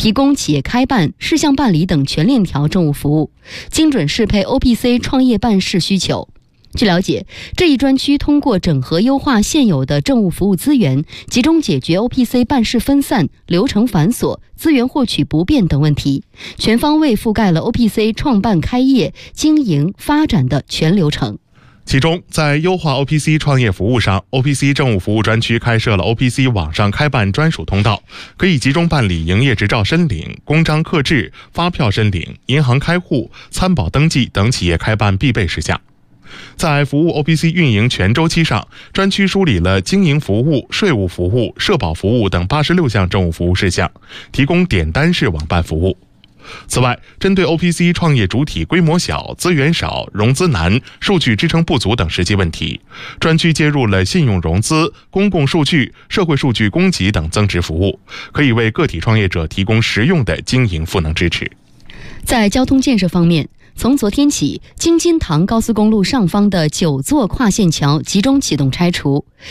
提供企业开办、事项办理等全链条政务服务，精准适配 OPC 创业办事需求。据了解，这一专区通过整合优化现有的政务服务资源，集中解决 OPC 办事分散、流程繁琐、资源获取不便等问题，全方位覆盖了 OPC 创办、开业、经营、发展的全流程。 其中，在优化 OPC 创业服务上， OPC 政务服务专区开设了 OPC 网上开办专属通道，可以集中办理营业执照申领、公章刻制、发票申领、银行开户、参保登记等企业开办必备事项。在服务 OPC 运营全周期上，专区梳理了经营服务、税务服务、社保服务等86项政务服务事项，提供点单式网办服务。此外，针对 OPC 创业主体规模小、资源少、融资难、数据支撑不足等实际问题，专区接入了信用融资、公共数据、社会数据供给等增值服务，可以为个体创业者提供实用的经营赋能支持。 在交通建设方面，从昨天起，京津塘高速公路上方的9座跨线桥集中启动拆除。